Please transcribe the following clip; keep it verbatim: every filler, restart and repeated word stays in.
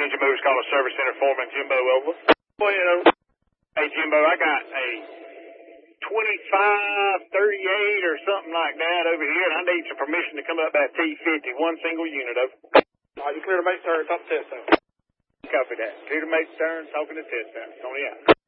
Engine Movers Call a Service Center Foreman Jimbo over. Go ahead, over. Hey, Jimbo, I got a twenty-five thirty-eight or something like that over here, and I need some permission to come up that T fifty, one single unit, over. All right, you clear to make turn, top test out. Copy that. Clear to make turn, talking to test out. Tony out.